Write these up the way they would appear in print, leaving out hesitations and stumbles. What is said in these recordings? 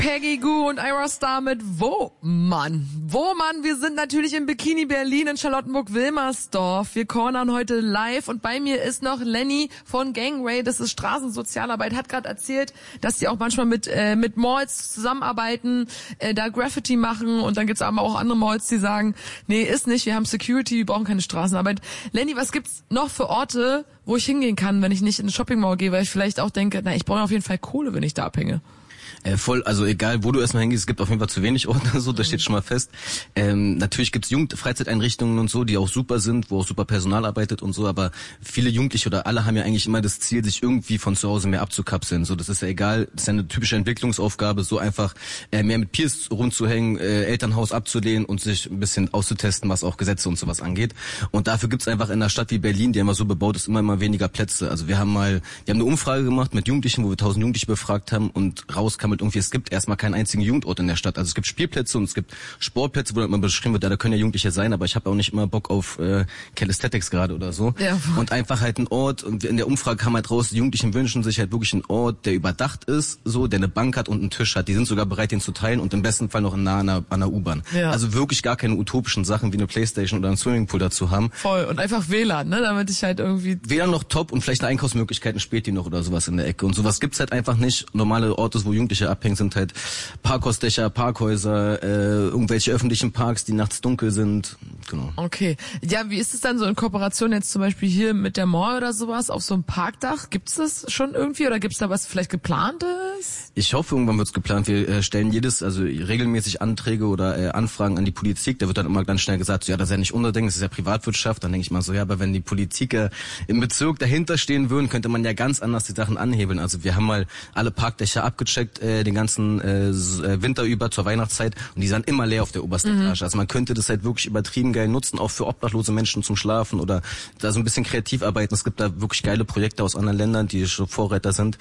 Peggy Gou und Ira Star mit Wo Mann. Wir sind natürlich im Bikini Berlin in Charlottenburg-Wilmersdorf. Wir cornern heute live und bei mir ist noch Lenny von Gangway, das ist Straßensozialarbeit, hat gerade erzählt, dass die auch manchmal mit Malls zusammenarbeiten, da Graffiti machen und dann gibt's aber auch andere Malls, die sagen, nee, ist nicht, wir haben Security, wir brauchen keine Straßenarbeit. Lenny, was gibt's noch für Orte, wo ich hingehen kann, wenn ich nicht in eine Shopping Mall gehe, weil ich vielleicht auch denke, ich brauche auf jeden Fall Kohle, wenn ich da abhänge. Voll, also egal, wo du erstmal hingehst, es gibt auf jeden Fall zu wenig Orte, so, das steht schon mal fest. Natürlich gibt's Freizeiteinrichtungen und so, die auch super sind, wo auch super Personal arbeitet und so, aber viele Jugendliche oder alle haben ja eigentlich immer das Ziel, sich irgendwie von zu Hause mehr abzukapseln. So, das ist ja egal, das ist ja eine typische Entwicklungsaufgabe, so einfach mehr mit Peers rumzuhängen, Elternhaus abzulehnen und sich ein bisschen auszutesten, was auch Gesetze und sowas angeht. Und dafür gibt's einfach in einer Stadt wie Berlin, die immer so bebaut ist, immer weniger Plätze. Also wir haben eine Umfrage gemacht mit Jugendlichen, wo wir 1000 Jugendliche befragt haben und raus kam irgendwie, es gibt erstmal keinen einzigen Jugendort in der Stadt. Also es gibt Spielplätze und es gibt Sportplätze, wo dann immer beschrieben wird, da können ja Jugendliche sein, aber ich habe auch nicht immer Bock auf Calisthenics gerade oder so. Ja. Und einfach halt ein Ort, und in der Umfrage kam halt raus, die Jugendlichen wünschen sich halt wirklich einen Ort, der überdacht ist, so, der eine Bank hat und einen Tisch hat. Die sind sogar bereit, den zu teilen und im besten Fall noch nah an einer U-Bahn. Ja. Also wirklich gar keine utopischen Sachen wie eine Playstation oder ein Swimmingpool dazu haben. Voll. Und einfach WLAN, ne, damit ich halt irgendwie... WLAN noch top und vielleicht eine Einkaufsmöglichkeit, ein Späti noch oder sowas in der Ecke. Und sowas gibt's halt einfach nicht. Normale Orte, wo Jugendliche abhängen, sind halt Parkhausdächer, Parkhäuser, irgendwelche öffentlichen Parks, die nachts dunkel sind. Genau. Okay. Ja, wie ist es dann so in Kooperation jetzt zum Beispiel hier mit der Mall oder sowas auf so einem Parkdach? Gibt's das schon irgendwie oder gibt's da was vielleicht geplantes? Ich hoffe, irgendwann wird's geplant. Wir stellen regelmäßig Anträge oder Anfragen an die Politik. Da wird dann immer ganz schnell gesagt, so, ja, das ist ja nicht unser Ding, das ist ja Privatwirtschaft. Dann denke ich mal so, ja, aber wenn die Politiker im Bezirk dahinter stehen würden, könnte man ja ganz anders die Sachen anhebeln. Also wir haben mal alle Parkdächer abgecheckt, den ganzen Winter über zur Weihnachtszeit und die sahen immer leer auf der obersten Etage. Also man könnte das halt wirklich übertrieben geil nutzen, auch für obdachlose Menschen zum Schlafen oder da so ein bisschen kreativ arbeiten. Es gibt da wirklich geile Projekte aus anderen Ländern, die schon Vorreiter sind.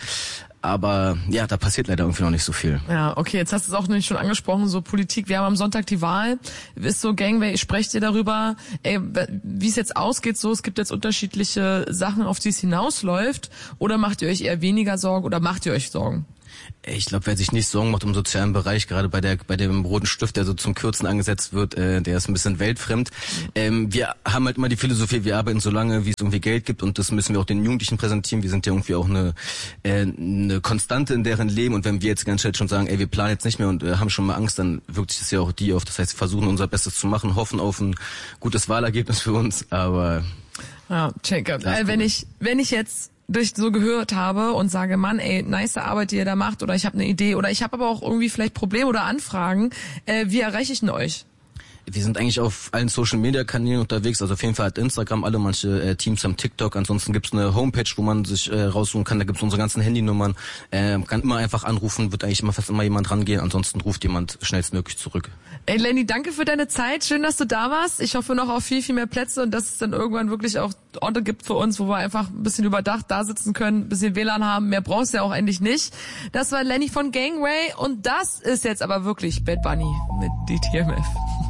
Aber ja, da passiert leider irgendwie noch nicht so viel. Ja, okay, jetzt hast du es auch nämlich schon angesprochen, so Politik. Wir haben am Sonntag die Wahl. Ist so Gangway, sprecht ihr darüber, wie es jetzt ausgeht, so, es gibt jetzt unterschiedliche Sachen, auf die es hinausläuft, oder macht ihr euch eher weniger Sorgen oder macht ihr euch Sorgen? Ich glaube, wer sich nicht Sorgen macht im sozialen Bereich, gerade bei dem roten Stift, der so zum Kürzen angesetzt wird, der ist ein bisschen weltfremd. Wir haben halt immer die Philosophie, wir arbeiten so lange, wie es irgendwie Geld gibt und das müssen wir auch den Jugendlichen präsentieren. Wir sind ja irgendwie auch eine Konstante in deren Leben und wenn wir jetzt ganz schnell schon sagen, wir planen jetzt nicht mehr und haben schon mal Angst, dann wirkt sich das ja auch die auf. Das heißt, wir versuchen unser Bestes zu machen, hoffen auf ein gutes Wahlergebnis für uns, aber... Ja, Jacob, wenn ich jetzt durch so gehört habe und sage, Mann, nice Arbeit, die ihr da macht, oder ich habe eine Idee, oder ich habe aber auch irgendwie vielleicht Probleme oder Anfragen, wie erreiche ich denn euch? Wir sind eigentlich auf allen Social-Media-Kanälen unterwegs, also auf jeden Fall hat Instagram, manche Teams haben TikTok, ansonsten gibt's eine Homepage, wo man sich raussuchen kann, da gibt's unsere ganzen Handynummern, kann immer einfach anrufen, wird eigentlich fast immer jemand rangehen, ansonsten ruft jemand schnellstmöglich zurück. Lenny, danke für deine Zeit, schön, dass du da warst, ich hoffe noch auf viel, viel mehr Plätze und dass es dann irgendwann wirklich auch Orte gibt für uns, wo wir einfach ein bisschen überdacht da sitzen können, ein bisschen WLAN haben, mehr brauchst du ja auch eigentlich nicht. Das war Lenny von Gangway und das ist jetzt aber wirklich Bad Bunny mit DTMF.